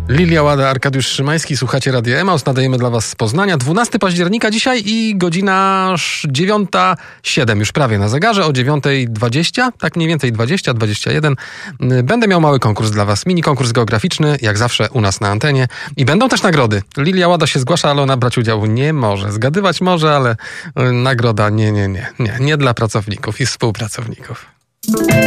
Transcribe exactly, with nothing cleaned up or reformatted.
Lilia Łada, Arkadiusz Szymański, słuchacie Radia Emaus, nadajemy dla was z Poznania. dwunastego października dzisiaj i godzina dziewiąta siedem, już prawie na zegarze, o dziewiąta dwadzieścia, tak mniej więcej dwadzieścia, dwadzieścia jeden. Będę miał mały konkurs dla was, mini konkurs geograficzny, jak zawsze u nas na antenie. I będą też nagrody. Lilia Łada się zgłasza, ale ona brać udziału nie może. Zgadywać może, ale nagroda nie, nie, nie, nie, nie dla pracowników i współpracowników.